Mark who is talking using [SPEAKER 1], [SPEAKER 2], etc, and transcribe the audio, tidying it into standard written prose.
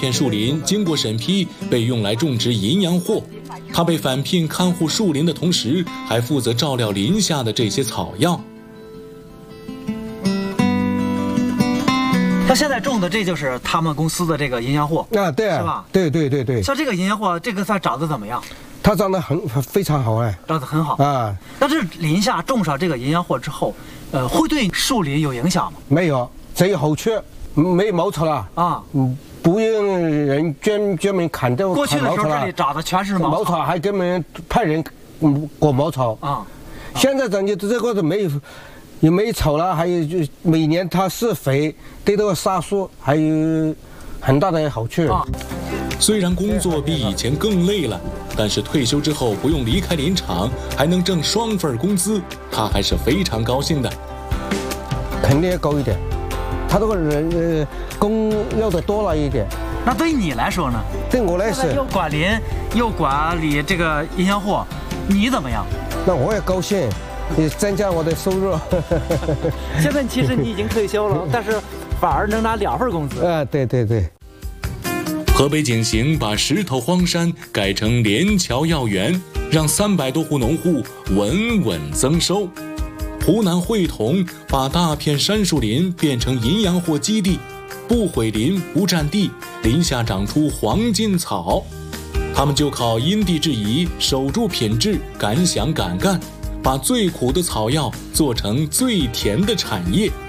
[SPEAKER 1] 片树林经过审批，被用来种植营养货。他被返聘看护树林的同时，还负责照料林下的这些草药。
[SPEAKER 2] 他现在种的这就是他们公司的这个营养货
[SPEAKER 3] 啊，对啊，
[SPEAKER 2] 是吧？
[SPEAKER 3] 对。
[SPEAKER 2] 像这个营养货，这个它长得怎么样？
[SPEAKER 3] 它长得非常好哎，
[SPEAKER 2] 长得很好
[SPEAKER 3] 啊。
[SPEAKER 2] 但是林下种上这个营养货之后，会对树林有影响吗？
[SPEAKER 3] 没有，只有好处，没茅草了
[SPEAKER 2] 啊。
[SPEAKER 3] 不用人专门砍掉。
[SPEAKER 2] 过去的时候这里长的全是茅草，
[SPEAKER 3] 还专门派人割茅草
[SPEAKER 2] 啊。
[SPEAKER 3] 现在咱就这个没有。也没草了，还有就每年它施肥，对这个沙树还有很大的好处。
[SPEAKER 1] 虽然工作比以前更累了，但是退休之后不用离开林场，还能挣双份工资，他还是非常高兴的。
[SPEAKER 3] 肯定要高一点，他这个人工要的多了一点。
[SPEAKER 2] 那对于你来说呢？
[SPEAKER 3] 对我来说，
[SPEAKER 2] 又管林又管理这个营养货，你怎么样？
[SPEAKER 3] 那我也高兴。也增加我的收入。
[SPEAKER 2] 现在其实你已经退休了，但是反而能拿2份工资。
[SPEAKER 3] 对。
[SPEAKER 1] 河北景行把石头荒山改成连桥药园，让300多户农户稳稳增收。湖南会同把大片杉树林变成营养货基地，不毁林不占地，林下长出黄金草。他们就靠因地制宜，守住品质，敢想敢干。把最苦的草药做成最甜的产业。